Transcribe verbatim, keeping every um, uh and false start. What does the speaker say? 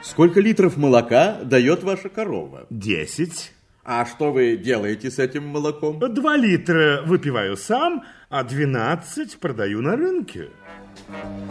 Сколько литров молока дает ваша корова? Десять. А что вы делаете с этим молоком? Два литра выпиваю сам, а двенадцать продаю на рынке.